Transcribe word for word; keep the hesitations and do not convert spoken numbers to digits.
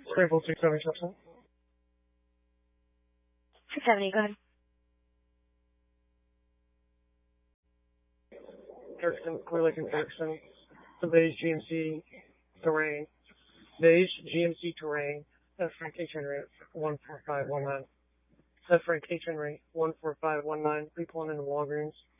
Scramble six seventy percent. six seventy, go ahead. Erickson, Clear Lake and Erickson. The beige G M C terrain. Beige G M C terrain. F Frank H Henry one four five one nine. F Frank H Henry one four five one nine. Pre pulling into Walgreens.